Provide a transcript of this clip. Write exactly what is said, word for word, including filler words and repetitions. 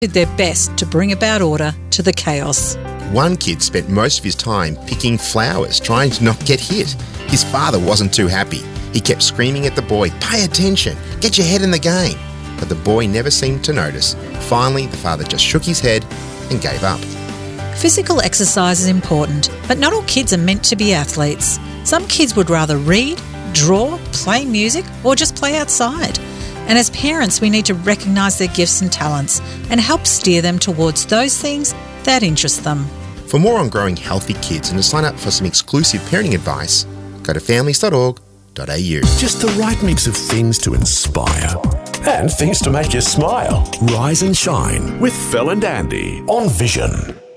did their best to bring about order to the chaos. One kid spent most of his time picking flowers, trying to not get hit. His father wasn't too happy. He kept screaming at the boy, "Pay attention, get your head in the game." But the boy never seemed to notice. Finally, the father just shook his head and gave up. Physical exercise is important, but not all kids are meant to be athletes. Some kids would rather read, draw, play music, or just play outside. And as parents, we need to recognise their gifts and talents and help steer them towards those things that interest them. For more on growing healthy kids and to sign up for some exclusive parenting advice, go to families dot org dot a u. Just the right mix of things to inspire and things to make you smile. Rise and shine with Phil and Andy on Vision.